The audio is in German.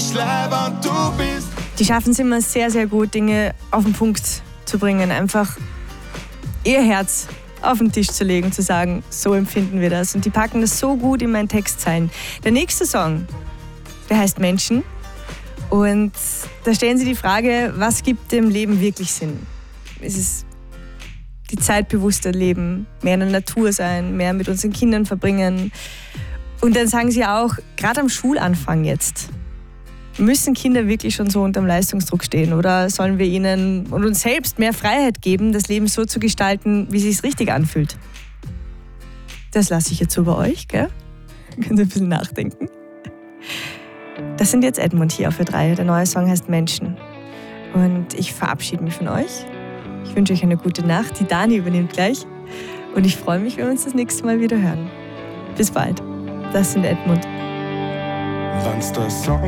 ich lebe und du bist. Die schaffen es immer sehr, sehr gut, Dinge auf den Punkt zu bringen. Einfach ihr Herz auf den Tisch zu legen, zu sagen, so empfinden wir das. Und die packen das so gut in meinen Textzeilen. Der nächste Song, der heißt Menschen. Und da stellen sie die Frage, was gibt dem Leben wirklich Sinn? Ist es die Zeit bewusster leben, mehr in der Natur sein, mehr mit unseren Kindern verbringen? Und dann sagen sie auch, gerade am Schulanfang jetzt, müssen Kinder wirklich schon so unter dem Leistungsdruck stehen oder sollen wir ihnen und uns selbst mehr Freiheit geben, das Leben so zu gestalten, wie es sich richtig anfühlt? Das lasse ich jetzt so bei euch, gell? Könnt ihr ein bisschen nachdenken. Das sind jetzt Edmund hier auf Ö3. Der neue Song heißt Menschen. Und ich verabschiede mich von euch. Ich wünsche euch eine gute Nacht. Die Dani übernimmt gleich. Und ich freue mich, wenn wir uns das nächste Mal wieder hören. Bis bald. Das sind Edmund. Wenn's der Song